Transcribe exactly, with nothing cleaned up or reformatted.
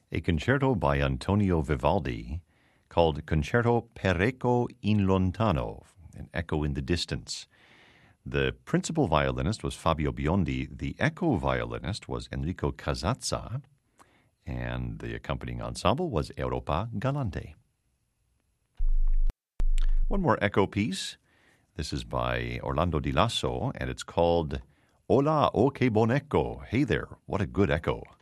a concerto by Antonio Vivaldi called Concerto per Eco in Lontano, an echo in the distance. The principal violinist was Fabio Biondi. The echo violinist was Enrico Casazza, and the accompanying ensemble was Europa Galante. One more echo piece. This is by Orlando Di Lasso, and it's called Hola, o que bon echo. Hey there, what a good echo.